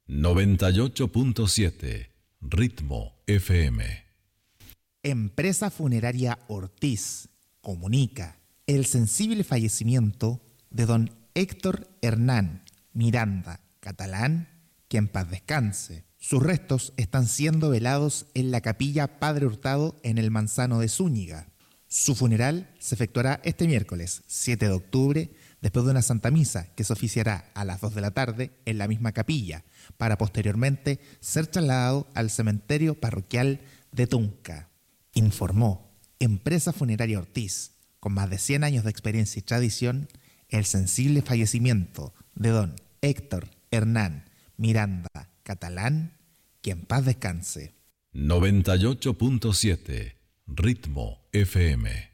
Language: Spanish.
98.7 Ritmo FM. Empresa Funeraria Ortiz comunica el sensible fallecimiento de don Héctor Hernán Miranda Catalán, que en paz descanse. Sus restos están siendo velados en la capilla Padre Hurtado en el Manzano de Zúñiga. Su funeral se efectuará este miércoles 7 de octubre después de una Santa Misa que se oficiará a las 2 de la tarde en la misma capilla para posteriormente ser trasladado al cementerio parroquial de Tunca. Informó Empresa Funeraria Ortiz, con más de 100 años de experiencia y tradición, el sensible fallecimiento de don Héctor Hernán Miranda Catalán, que en paz descanse. 98.7 Ritmo FM.